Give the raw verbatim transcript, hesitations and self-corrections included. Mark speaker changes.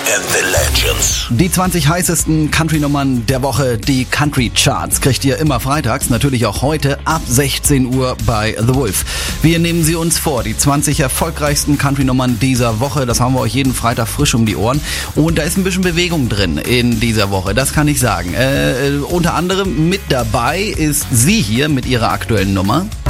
Speaker 1: and the Legends.
Speaker 2: Die zwanzig heißesten Country-Nummern der Woche, die Country Charts, kriegt ihr immer freitags, natürlich auch heute ab sechzehn Uhr bei The Wolf. Wir nehmen sie uns vor, die zwanzig erfolgreichsten Country-Nummern dieser Woche. Das haben wir euch jeden Freitag frisch um die Ohren. Und da ist ein bisschen Bewegung drin in dieser Woche, das kann ich sagen. Äh, unter anderem mit dabei ist sie hier mit ihrer aktuellen Nummer.